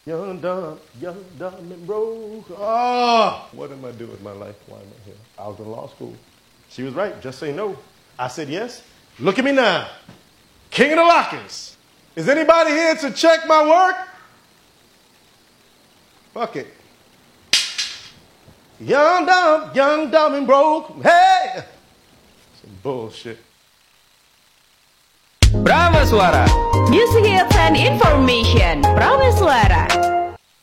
Young, dumb, and broke. Oh, what am I doing with my life? Why am I here? I was in law school. She was right. Just say no. I said yes. Look at me now. King of the Lockers. Is anybody here to check my work? Fuck it. Young, dumb, and broke. Hey! Some bullshit. Bravo Suara. Music hits and information. Bravo Suara.